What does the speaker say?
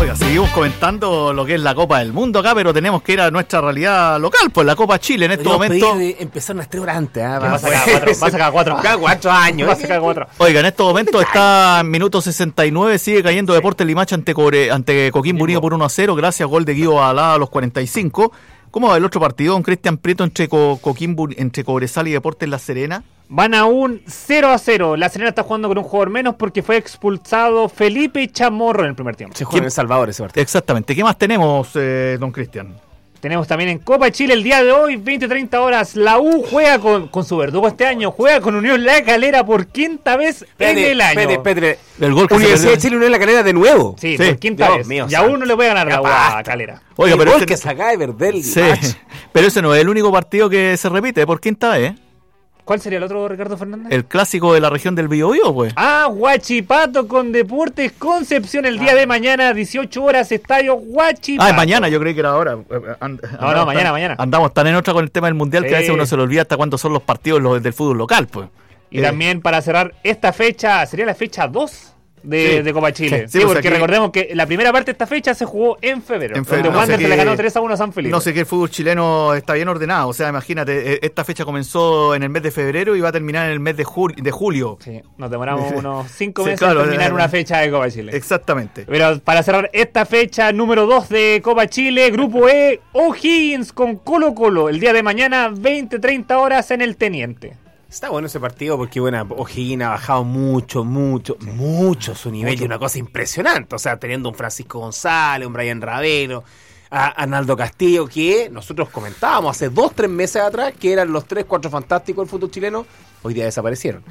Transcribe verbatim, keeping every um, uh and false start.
Oiga, seguimos comentando lo que es la Copa del Mundo acá, pero tenemos que ir a nuestra realidad local, pues la Copa Chile en este momento. Empezar unas tres horas antes, ¿eh? Va a sacar cuatro, va a sacar cuatro, cada cuatro años. Va a sacar cuatro. Oiga, en estos momentos está en minuto sesenta y nueve, sigue cayendo Deportes Limache ante, Cobre, ante Coquimbo Unido por uno a cero, gracias a gol de Guido Alá a los cuarenta y cinco. ¿Cómo va el otro partido, don Cristian Prieto, entre Co- Coquimbo, entre Cobresal y Deportes La Serena? Van a un cero a cero. La Serena está jugando con un jugador menos porque fue expulsado Felipe Chamorro en el primer tiempo. Se juega en El Salvador ese partido. Exactamente. ¿Qué más tenemos, eh, don Cristian? Tenemos también en Copa Chile el día de hoy, veinte treinta horas. La U juega con, con su verdugo este año. Juega con Unión La Calera por quinta vez Pedre, en el año. Pedre, Pedre. El gol que Universidad de Chile Unión La Calera de nuevo. Sí, Sí. por quinta Dios vez. mío, y aún no le puede ganar la U a basta. Calera. Oiga, el pero gol ese- que se acaba de perder el Sí, match. pero ese no es el único partido que se repite por quinta vez, ¿eh? ¿Cuál sería el otro, Ricardo Fernández? El clásico de la región del Biobío, pues. Ah, Huachipato con Deportes Concepción el día de mañana, dieciocho horas, estadio Huachipato. Ah, es mañana, yo creí que era ahora. And- No, no, mañana, mañana. Andamos tan en otra con el tema del mundial que a veces Sí. uno se le olvida hasta cuándo son los partidos los, del fútbol local, pues. Y Eh, también para cerrar esta fecha, sería la fecha dos de, Sí. de Copa Chile. Sí, Sí, sí, pues porque aquí- recordemos que la primera parte de esta fecha se jugó en febrero. En febrero, donde no sé Wander se qué- le ganó tres a uno a San Felipe. No sé que el fútbol chileno está bien ordenado. O sea, imagínate, eh, esta fecha comenzó en el mes de febrero y va a terminar en el mes de, jul- de julio. Sí, nos demoramos unos cinco Sí, meses claro, en terminar eh, una fecha de Copa Chile. Exactamente. Pero para cerrar esta fecha número dos de Copa Chile, Grupo E, O'Higgins con Colo Colo, el día de mañana, veinte treinta horas en el Teniente. Está bueno ese partido porque, bueno, O'Higgins ha bajado mucho, mucho, mucho su nivel y una cosa impresionante. O sea, teniendo un Francisco González, un Brian Ravelo, a Arnaldo Castillo, que nosotros comentábamos hace dos, tres meses atrás que eran los tres, cuatro fantásticos del fútbol chileno, hoy día desaparecieron.